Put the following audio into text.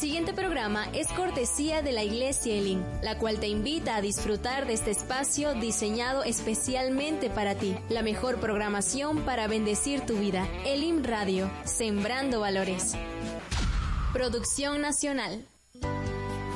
siguiente programa es cortesía de la Iglesia Elim, la cual te invita a disfrutar de este espacio diseñado especialmente para ti. La mejor programación para bendecir tu vida. Elim Radio, sembrando valores. Producción nacional.